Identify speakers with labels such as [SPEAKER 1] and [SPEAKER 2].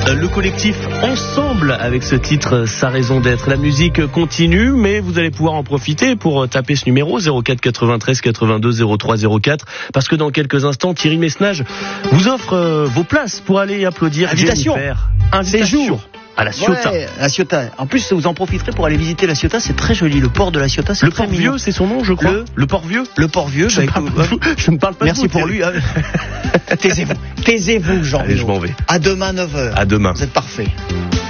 [SPEAKER 1] Le collectif Ensemble avec ce titre Sa raison d'être. La musique continue, mais vous allez pouvoir en profiter pour taper ce numéro 04 93 82 03 04 parce que dans quelques instants Thierry Messnage vous offre vos places pour aller applaudir
[SPEAKER 2] Invitation.
[SPEAKER 1] Séjour à la Ciotat.
[SPEAKER 2] Ouais, la Ciotat. En plus, vous en profiterez pour aller visiter la Ciotat. C'est très joli. Le port de la Ciotat, c'est
[SPEAKER 1] le
[SPEAKER 2] très
[SPEAKER 1] port
[SPEAKER 2] mignon.
[SPEAKER 1] vieux, c'est son nom, je crois. Le port vieux.
[SPEAKER 2] Le port vieux.
[SPEAKER 1] Je ne parle pas.
[SPEAKER 2] Merci pour lui. Taisez-vous, Jean.
[SPEAKER 1] Allez, je m'en vais.
[SPEAKER 2] À demain 9h.
[SPEAKER 1] À demain.
[SPEAKER 2] Vous êtes parfait.